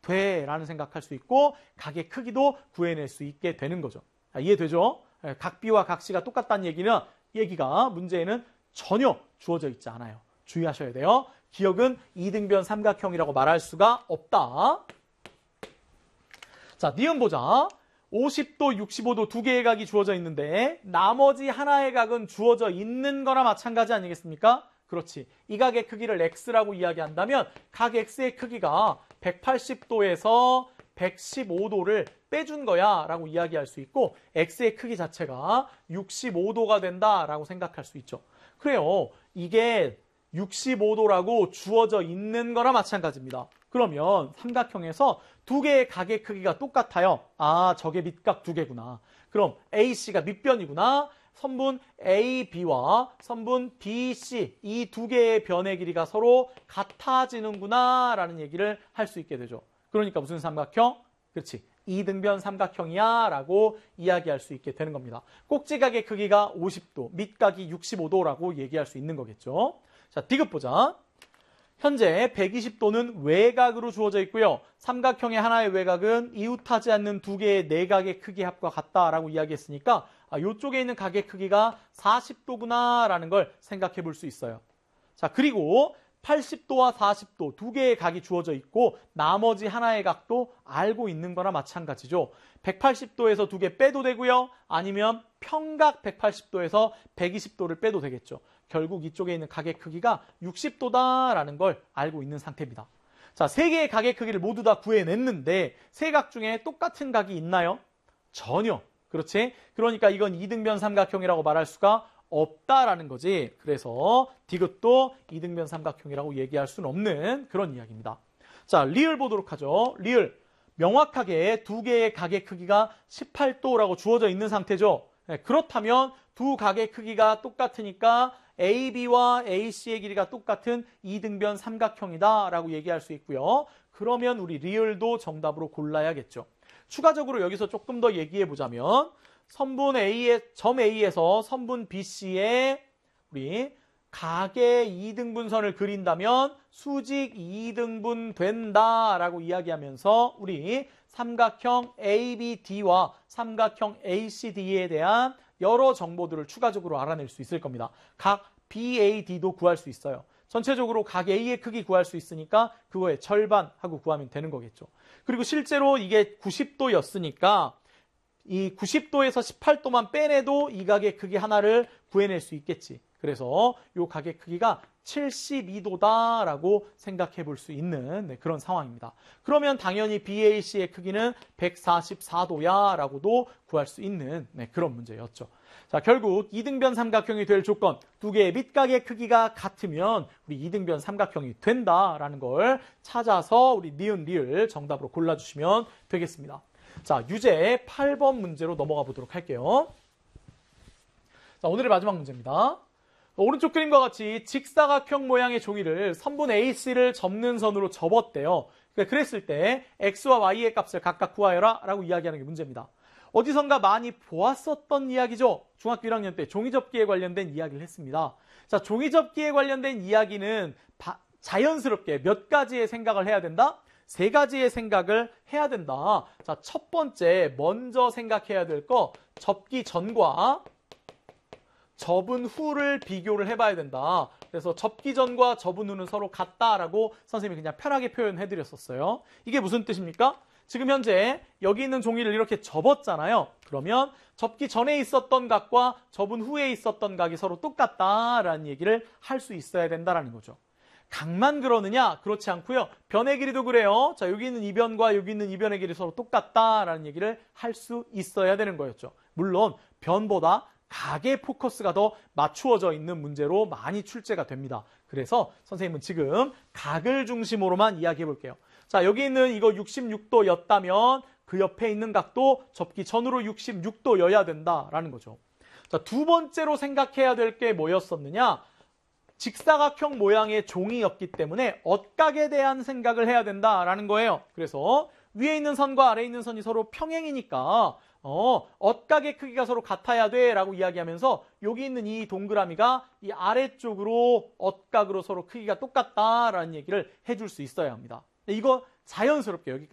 돼 라는 생각할 수 있고 각의 크기도 구해낼 수 있게 되는 거죠. 이해되죠? 각B와 각C가 똑같다는 얘기가 문제에는 전혀 주어져 있지 않아요. 주의하셔야 돼요. 기억은 이등변 삼각형이라고 말할 수가 없다. 자, 니은 보자. 50도, 65도 두 개의 각이 주어져 있는데 나머지 하나의 각은 주어져 있는 거나 마찬가지 아니겠습니까? 그렇지. 이 각의 크기를 x라고 이야기한다면 각 x의 크기가 180도에서 115도를 빼준 거야 라고 이야기할 수 있고 x의 크기 자체가 65도가 된다라고 생각할 수 있죠. 그래요. 이게 65도라고 주어져 있는 거나 마찬가지입니다. 그러면 삼각형에서 두 개의 각의 크기가 똑같아요. 아, 저게 밑각 두 개구나. 그럼 AC가 밑변이구나. 선분 AB와 선분 BC 이 두 개의 변의 길이가 서로 같아지는구나 라는 얘기를 할 수 있게 되죠. 그러니까 무슨 삼각형? 그렇지. 이등변 삼각형이야 라고 이야기할 수 있게 되는 겁니다. 꼭지각의 크기가 50도, 밑각이 65도라고 얘기할 수 있는 거겠죠. 자, 디귿 보자. 현재 120도는 외각으로 주어져 있고요. 삼각형의 하나의 외각은 이웃하지 않는 두 개의 내각의 크기 합과 같다라고 이야기했으니까 이쪽에 있는 각의 크기가 40도구나 라는 걸 생각해 볼 수 있어요. 자, 그리고 80도와 40도 두 개의 각이 주어져 있고 나머지 하나의 각도 알고 있는 거나 마찬가지죠. 180도에서 두 개 빼도 되고요. 아니면 평각 180도에서 120도를 빼도 되겠죠. 결국 이쪽에 있는 각의 크기가 60도다라는 걸 알고 있는 상태입니다. 자, 세 개의 각의 크기를 모두 다 구해냈는데 세 각 중에 똑같은 각이 있나요? 전혀. 그렇지? 그러니까 이건 이등변 삼각형이라고 말할 수가 없다라는 거지. 그래서 디귿도 이등변 삼각형이라고 얘기할 수는 없는 그런 이야기입니다. 자, 리을 보도록 하죠. 리을. 명확하게 두 개의 각의 크기가 18도라고 주어져 있는 상태죠. 그렇다면 두 각의 크기가 똑같으니까 AB와 AC의 길이가 똑같은 이등변 삼각형이다라고 얘기할 수 있고요. 그러면 우리 리을도 정답으로 골라야겠죠. 추가적으로 여기서 조금 더 얘기해 보자면 선분 A의 점 A에서 선분 BC에 우리 각의 2등분선을 그린다면 수직 2등분 된다라고 이야기하면서 우리 삼각형 ABD와 삼각형 ACD에 대한 여러 정보들을 추가적으로 알아낼 수 있을 겁니다. 각 BAD도 구할 수 있어요. 전체적으로 각 A의 크기 구할 수 있으니까 그거의 절반하고 구하면 되는 거겠죠. 그리고 실제로 이게 90도였으니까 이 90도에서 18도만 빼내도 이 각의 크기 하나를 구해낼 수 있겠지. 그래서 이 각의 크기가 72도다라고 생각해 볼 수 있는 그런 상황입니다. 그러면 당연히 BAC의 크기는 144도야 라고도 구할 수 있는 그런 문제였죠. 자, 결국 이등변 삼각형이 될 조건, 두 개의 밑각의 크기가 같으면 우리 이등변 삼각형이 된다라는 걸 찾아서 우리 니은 리을 정답으로 골라주시면 되겠습니다. 자, 유제 8번 문제로 넘어가 보도록 할게요. 자, 오늘의 마지막 문제입니다. 오른쪽 그림과 같이 직사각형 모양의 종이를 선분 AC를 접는 선으로 접었대요. 그랬을 때 X와 Y의 값을 각각 구하여라 라고 이야기하는 게 문제입니다. 어디선가 많이 보았었던 이야기죠. 중학교 1학년 때 종이접기에 관련된 이야기를 했습니다. 자, 종이접기에 관련된 이야기는 자연스럽게 몇 가지의 생각을 해야 된다? 세 가지의 생각을 해야 된다. 자, 첫 번째 먼저 생각해야 될 거 접기 전과 접은 후를 비교를 해봐야 된다. 그래서 접기 전과 접은 후는 서로 같다라고 선생님이 그냥 편하게 표현해드렸었어요. 이게 무슨 뜻입니까? 지금 현재 여기 있는 종이를 이렇게 접었잖아요. 그러면 접기 전에 있었던 각과 접은 후에 있었던 각이 서로 똑같다라는 얘기를 할 수 있어야 된다라는 거죠. 각만 그러느냐? 그렇지 않고요. 변의 길이도 그래요. 자, 여기 있는 이 변과 여기 있는 이 변의 길이 서로 똑같다라는 얘기를 할 수 있어야 되는 거였죠. 물론 변보다 각의 포커스가 더 맞추어져 있는 문제로 많이 출제가 됩니다. 그래서 선생님은 지금 각을 중심으로만 이야기해 볼게요. 자, 여기 있는 이거 66도였다면 그 옆에 있는 각도 접기 전으로 66도여야 된다라는 거죠. 자, 두 번째로 생각해야 될 게 뭐였었느냐? 직사각형 모양의 종이였기 때문에 엇각에 대한 생각을 해야 된다라는 거예요. 그래서 위에 있는 선과 아래에 있는 선이 서로 평행이니까 엇각의 크기가 서로 같아야 돼 라고 이야기하면서 여기 있는 이 동그라미가 이 아래쪽으로 엇각으로 서로 크기가 똑같다라는 얘기를 해줄 수 있어야 합니다. 이거 자연스럽게 여기까지